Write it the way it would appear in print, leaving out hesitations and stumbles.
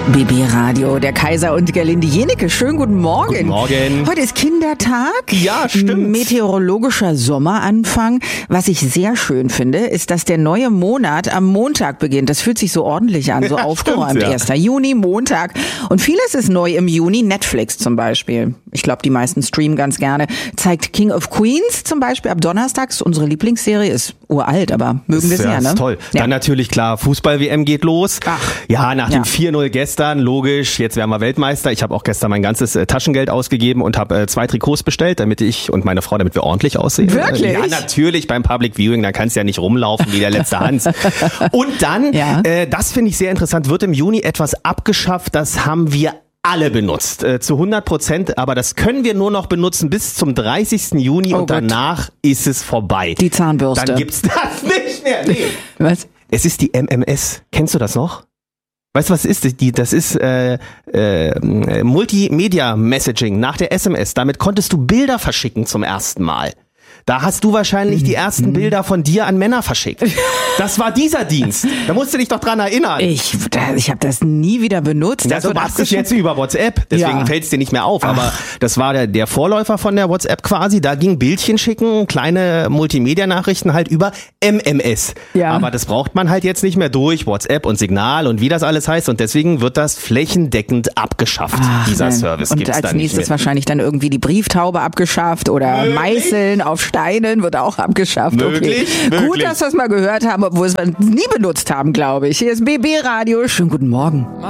BB Radio, der Kaiser und Gerlinde Jenecke. Schönen guten Morgen. Guten Morgen. Heute ist Kindertag. Ja, stimmt. Meteorologischer Sommeranfang. Was ich sehr schön finde, ist, dass der neue Monat am Montag beginnt. Das fühlt sich so ordentlich an, so aufgeräumt. Stimmt, ja. 1. Juni, Montag. Und vieles ist neu im Juni. Netflix zum Beispiel. Ich glaube, die meisten streamen ganz gerne. Zeigt King of Queens zum Beispiel ab Donnerstags. Unsere Lieblingsserie ist uralt, aber mögen wir sehr, ja, ne? Ist toll. Ja. Dann natürlich klar, Fußball-WM geht los. Ach. Ja, nach dem Ja. 4-0 gestern, logisch, jetzt werden wir Weltmeister. Ich habe auch gestern mein ganzes Taschengeld ausgegeben und habe 2 Trikots bestellt, damit ich und meine Frau, damit wir ordentlich aussehen. Wirklich? Ja, natürlich beim Public Viewing, da kannst du ja nicht rumlaufen wie der letzte Hans. Und dann, Ja. das finde ich sehr interessant, wird im Juni etwas abgeschafft, das haben wir alle benutzt, zu 100%, aber das können wir nur noch benutzen bis zum 30. Juni Oh und Gott. danach ist es vorbei. Die Zahnbürste. Dann gibt's das nicht mehr. Nee. Was? Es ist die MMS. Kennst du das noch? Weißt du, was ist die? Das ist Multimedia Messaging nach der SMS. Damit konntest du Bilder verschicken zum ersten Mal. Da hast du wahrscheinlich die ersten Bilder von dir an Männer verschickt. Das war dieser Dienst. Da musst du dich doch dran erinnern. Ich habe das nie wieder benutzt. Ja, Das du wird machst es abgeschafft. jetzt über WhatsApp, deswegen Ja. fällt es dir nicht mehr auf. Aber das war der Vorläufer von der WhatsApp quasi. Da ging Bildchen schicken, kleine Multimedia-Nachrichten halt über MMS. Ja. Aber das braucht man halt jetzt nicht mehr durch WhatsApp und Signal und wie das alles heißt. Und deswegen wird das flächendeckend abgeschafft. Dieser Nein. Service Und gibt's als dann nicht nächstes mehr. wahrscheinlich dann irgendwie die Brieftaube abgeschafft oder Meißeln auf Steinen wird auch abgeschafft. Möglich, Okay. Gut, möglich. dass wir es mal gehört haben, obwohl wir es nie benutzt haben, glaube ich. Hier ist BB Radio. Schönen guten Morgen.